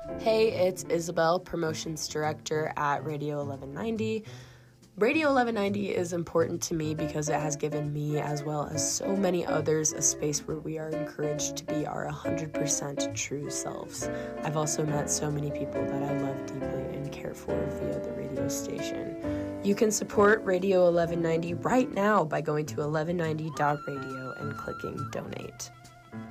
Hey, it's Isabel, Promotions Director at Radio 1190. Radio 1190 is important to me because it has given me, as well as so many others, a space where we are encouraged to be our 100% true selves. I've also met so many people that I love deeply and care for via the radio station. You can support Radio 1190 right now by going to 1190.radio and clicking donate.